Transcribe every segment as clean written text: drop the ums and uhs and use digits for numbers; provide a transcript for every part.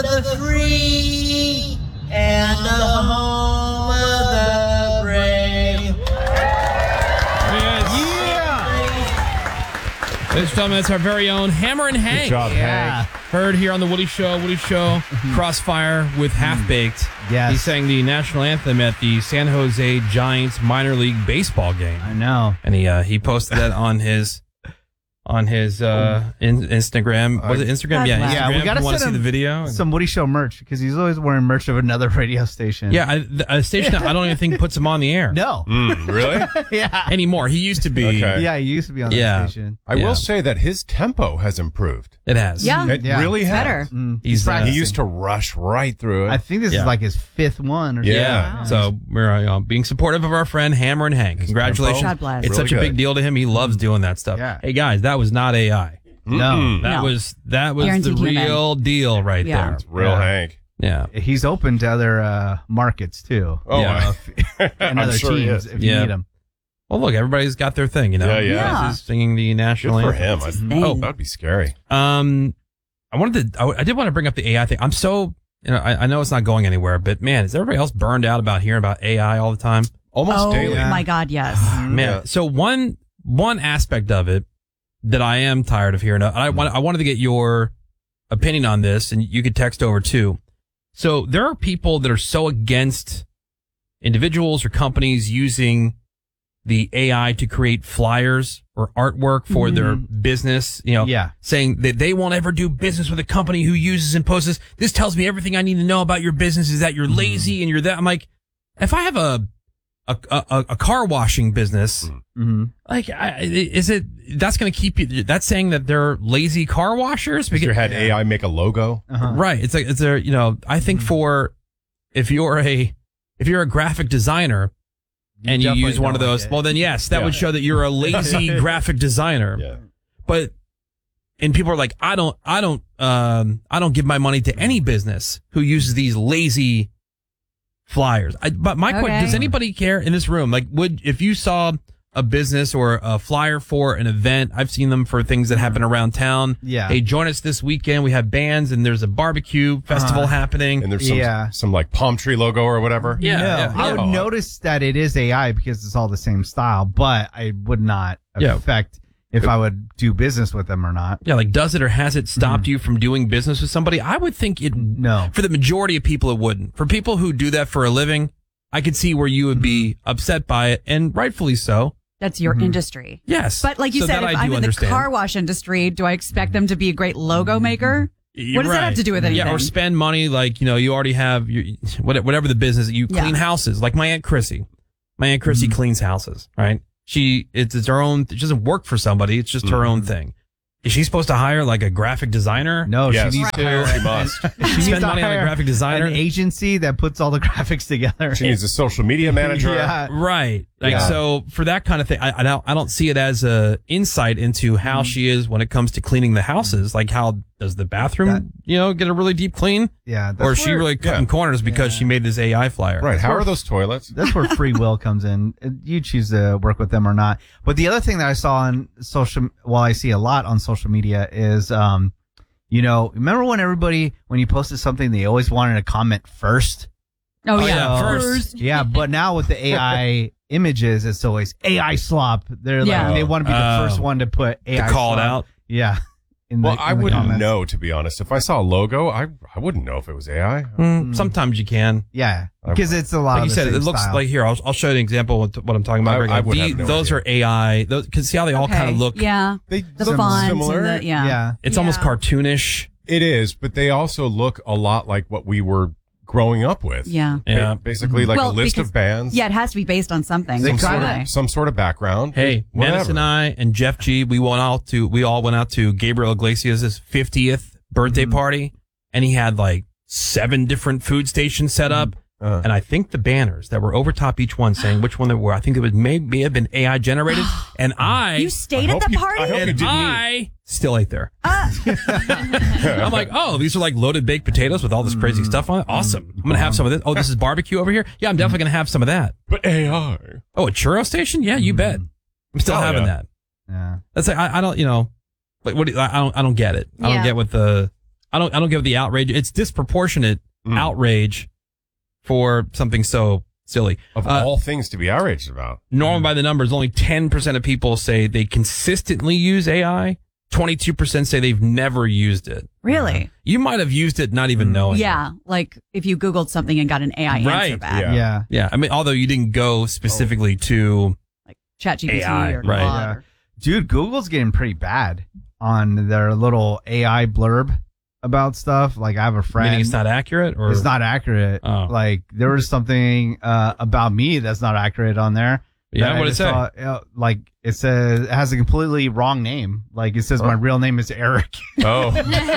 the free and the home of the brave. Ladies and gentlemen, it's our very own Hammer and Hank. Good job, Hank. Heard here on the Woody Show, Crossfire with Half Baked. Yes. He sang the national anthem at the San Jose Giants minor league baseball game. I know. And he posted that on his Instagram. Was it Instagram? Yeah, Instagram. Yeah, we gotta want to send see the him video. some Woody Show merch because he's always wearing merch of another radio station. Yeah, a station that I don't even think puts him on the air. No. Really? Yeah. Anymore. He used to be. Okay. Yeah, he used to be on that station. I will say that his tempo has improved. It has. Yeah. It really has. Better. He's He used to rush right through it. I think this is like his fifth one or something. Yeah. Wow. So we're being supportive of our friend Hammer and Hank. Congratulations. God bless. It's Really such a big good. deal to him. He loves doing that stuff. Yeah. Hey guys, that was not AI. No. That No. was the Guaranteed human. real deal right Yeah. there. It's real Yeah. Hank. Yeah. He's open to other markets too. Oh, Yeah. And I'm other sure he teams is. if you Yeah. need them. Well, look, everybody's got their thing, you know. Yeah. Yeah. He's singing the national Good for anthem. him. thing. That'd be scary. I did want to bring up the AI thing. I'm so, I know it's not going anywhere, but man, is everybody else burned out about hearing about AI all the time? Almost daily. my God, yes. Man, Yeah. so one aspect of it that I am tired of hearing, I wanted to get your opinion on this, and you could text over too. So there are people that are so against individuals or companies using the AI to create flyers or artwork for their business, saying that they won't ever do business with a company who uses and posts this. This tells me everything I need to know about your business is that you're lazy and you're that. I'm like, if I have a car washing business, like, that's going to keep you, that's saying that they're lazy car washers? Because you had AI make a logo. Right. It's like, I think if you're a graphic designer and you use one of those, well then yes, that would show that you're a lazy graphic designer. Yeah. And people are like, I don't give my money to any business who uses these lazy flyers. But my question, does anybody care in this room? Like, if you saw a business or a flyer for an event, I've seen them for things that happen around town. Yeah. Hey, join us this weekend. We have bands and there's a barbecue festival happening. And there's some like palm tree logo or whatever. I would notice that it is AI because it's all the same style, but I would not affect if I would do business with them or not. Yeah, like does it or has it stopped you from doing business with somebody? I would think it. No. For the majority of people, it wouldn't. For people who do that for a living, I could see where you would be upset by it, and rightfully so. That's your industry. Yes. But like you said, if I'm in the car wash industry, do I expect them to be a great logo maker? What does that have to do with anything? Yeah, or spend money like, you already have whatever the business, you clean houses, like my Aunt Chrissy. My Aunt Chrissy cleans houses, right? It's her own, it doesn't work for somebody, it's just her own thing. Is she supposed to hire like a graphic designer? No, Yes. she needs to. She must. She Spend money on a graphic designer? An agency that puts all the graphics together. She needs a social media manager. Yeah. Right. Like, so for that kind of thing, I don't see it as a insight into how she is when it comes to cleaning the houses. Like, how does the bathroom, get a really deep clean? Yeah. Or is she really cutting corners because she made this AI flyer? Right. How are those toilets? That's where free will comes in. You choose to work with them or not. But the other thing that I saw on I see a lot on social media is, remember when you posted something, they always wanted to comment first? Oh, yeah. First. Yeah, but now with the AI images, it's always AI slop. They're like, they want to be the first one to put AI to call slop. it out. Yeah. I wouldn't know, to be honest. If I saw a logo, I wouldn't know if it was AI. Sometimes you can. Yeah, because it's a lot Like of you the said, same it looks style. like here. I'll show you an example of what I'm talking about. I would have no those idea. are AI. Those, cause see how they all kind of look. Yeah. They The look fonts similar. and Yeah. It's almost cartoonish. It is, but they also look a lot like what we were growing up with. Yeah. Yeah. Basically like Well, a list because- of bands. Yeah, it has to be based on something. Some sort of background. Hey, Whatever. Menace and I and Jeff G, we all went out to Gabriel Iglesias' 50th birthday party, and he had like 7 different food stations set up. And I think the banners that were over top each one saying which one they were, I think it was may have been AI generated. And You stayed at the party? I still ate there. I'm like, oh, these are like loaded baked potatoes with all this crazy stuff on it. Awesome. I'm going to have some of this. Oh, this is barbecue over here. Yeah, I'm definitely going to have some of that. But AI. Oh, a churro station? Yeah, you bet. I'm still having that. Yeah. That's like, I don't, but I don't get it. I don't get what the I don't give the outrage. It's disproportionate outrage for something so silly. Of all things to be outraged about. Normal by the numbers, only 10% of people say they consistently use AI. 22% say they've never used it. Really? You might have used it not even knowing. Yeah. Like if you Googled something and got an AI answer Right. back. Yeah. Yeah. I mean, although you didn't go specifically to Like ChatGPT AI, or right. Claude. Yeah. or- Dude, Google's getting pretty bad on their little AI blurb about stuff. Like I have a friend. meaning it's not accurate or It's not accurate. Oh. Like there was something about me that's not accurate on there. Yeah, that I what'd it just say? saw, like it says it has a completely wrong name. Like it says my real name is Eric. Oh.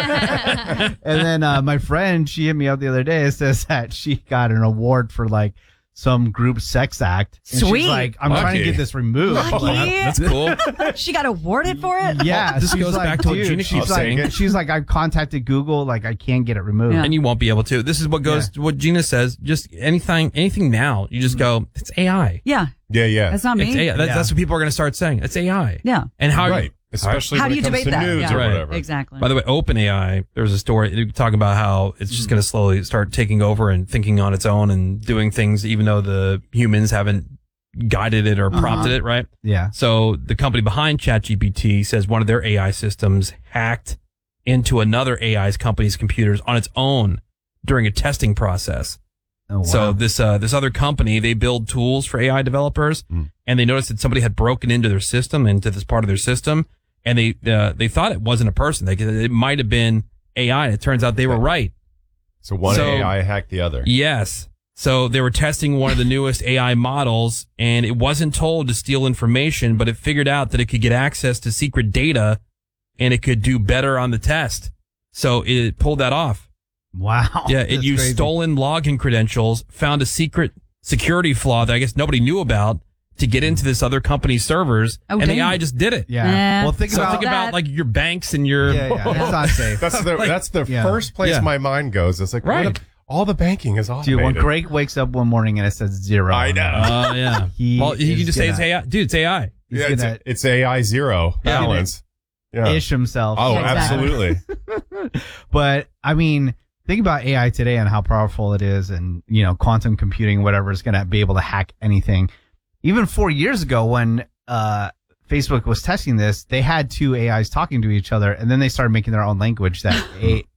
And then my friend, she hit me up the other day. It says that she got an award for like some group sex act. And Sweet. She's like, I'm trying to Lucky. get this removed. Lucky. Like, That's cool. She got awarded for it? yeah, This she's goes like, back to what dude, Gina she's keeps like, saying. she's like, I've contacted Google, like I can't get it removed. Yeah. And you won't be able to. This is what goes, what Gina says. Just anything now. You just go, it's AI. Yeah. Yeah. That's not me. It's AI. That's what people are going to start saying. It's AI. Yeah. And how Right. Especially How when do it you comes debate to that? nudes Yeah. or Right. whatever. Exactly. By the way, OpenAI, there was a story talking about how it's just going to slowly start taking over and thinking on its own and doing things even though the humans haven't guided it or prompted it, right? Yeah. So the company behind ChatGPT says one of their AI systems hacked into another AI's company's computers on its own during a testing process. Oh, wow. So this other company, they build tools for AI developers, and they noticed that somebody had broken into their system, into this part of their system, and they thought it wasn't a person. It might have been AI. And it turns out they were right. So one So- AI hacked the other. Yes. So they were testing one of the newest AI models, and it wasn't told to steal information, but it figured out that it could get access to secret data, and it could do better on the test. So it pulled that off. Wow. Yeah, it That's used crazy. stolen login credentials, found a secret security flaw that I guess nobody knew about to get into this other company's servers, Oh, and dang. AI just did it. Yeah. Well, think So about think about like your banks and your it's not safe. That's the Yeah. first place Yeah. my mind goes. It's like, Right. what all the banking is automated. Dude, when Greg wakes up one morning and it says 0. I know. yeah. He Well, you is can just say it's gonna- AI. Dude, it's AI. He's Yeah, gonna it's AI zero Yeah. balance. Yeah. ish himself. Oh, Yeah, exactly. absolutely. But I mean, think about AI today and how powerful it is, and quantum computing, whatever, is going to be able to hack anything. Even 4 years ago, when Facebook was testing this, they had two AIs talking to each other, and then they started making their own language that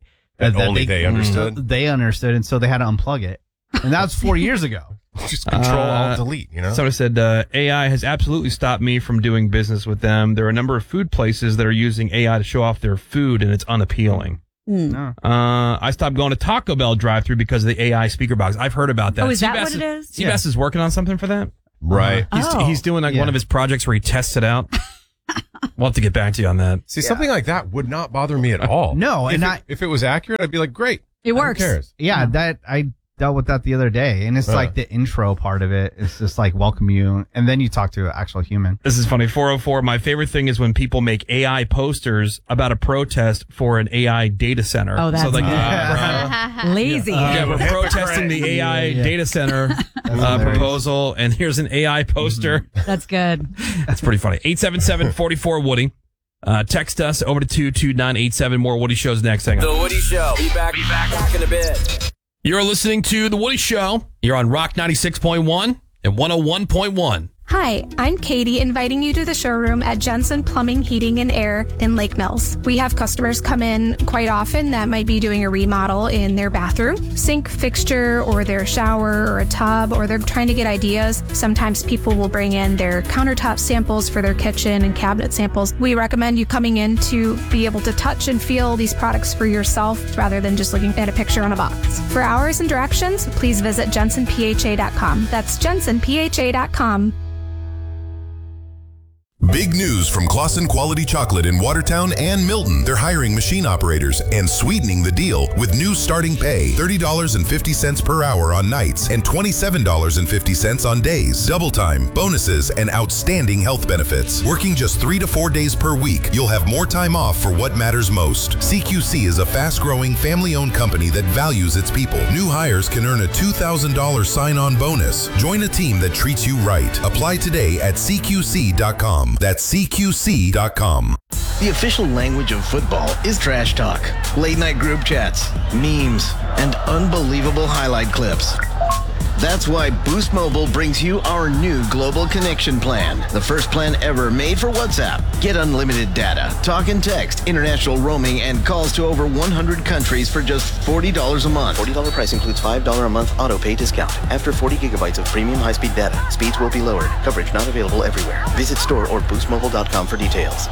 Only they understood. They understood, and so they had to unplug it. And that was 4 years ago. Just control alt delete. Someone said AI has absolutely stopped me from doing business with them. There are a number of food places that are using AI to show off their food, and it's unappealing. No. I stopped going to Taco Bell drive-through because of the AI speaker box. I've heard about that. Oh, is that Seabass what it is? Seabass is working on something for that. Right. He's doing like Yeah. one of his projects where he tests it out. We'll have to get back to you on that. See, something like that would not bother me at all. No, and if it was accurate, I'd be like, great. It works. Who cares? Yeah, that I dealt with that the other day, and it's like the intro part of it. It's just like welcome you, and then you talk to an actual human. This is funny. 404. My favorite thing is when people make AI posters about a protest for an AI data center. Oh, that's so like, good. Lazy. yeah, we're protesting the AI data center proposal, and here's an AI poster. That's good. That's pretty funny. 877-44-WOODY. Text us over to 22987. More Woody Shows next. Hang on. The Woody Show. Be back in a bit. You're listening to The Woody Show. You're on Rock 96.1 and 101.1. Hi, I'm Katie, inviting you to the showroom at Jensen Plumbing, Heating, and Air in Lake Mills. We have customers come in quite often that might be doing a remodel in their bathroom, sink fixture, or their shower, or a tub, or they're trying to get ideas. Sometimes people will bring in their countertop samples for their kitchen and cabinet samples. We recommend you coming in to be able to touch and feel these products for yourself rather than just looking at a picture on a box. For hours and directions, please visit jensenpha.com. That's jensenpha.com. Big news from Claussen Quality Chocolate in Watertown and Milton. They're hiring machine operators and sweetening the deal with new starting pay, $30.50 per hour on nights and $27.50 on days. Double time, bonuses, and outstanding health benefits. Working just 3 to 4 days per week, you'll have more time off for what matters most. CQC is a fast-growing, family-owned company that values its people. New hires can earn a $2,000 sign-on bonus. Join a team that treats you right. Apply today at CQC.com. That's CQC.com. The official language of football is trash talk, late night group chats, memes, and unbelievable highlight clips. That's why Boost Mobile brings you our new Global Connection plan, the first plan ever made for WhatsApp. Get unlimited data, talk and text, international roaming, and calls to over 100 countries for just $40 a month. $40 price includes $5 a month auto pay discount. After 40 gigabytes of premium high-speed data, speeds will be lowered. Coverage not available everywhere. Visit store or boostmobile.com for details.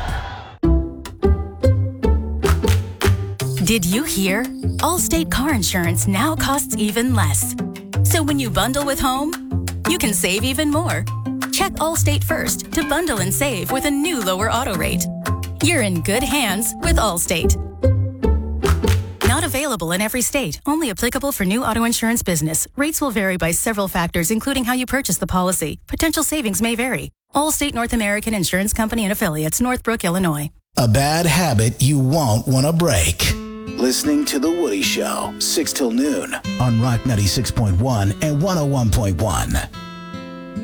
Did you hear? Allstate car insurance now costs even less. So when you bundle with home, you can save even more. Check Allstate first to bundle and save with a new lower auto rate. You're in good hands with Allstate. Not available in every state. Only applicable for new auto insurance business. Rates will vary by several factors, including how you purchase the policy. Potential savings may vary. Allstate North American Insurance Company and Affiliates, Northbrook, Illinois. A bad habit you won't want to break. Listening to The Woody Show, 6 till noon on Rock 96.1 and 101.1.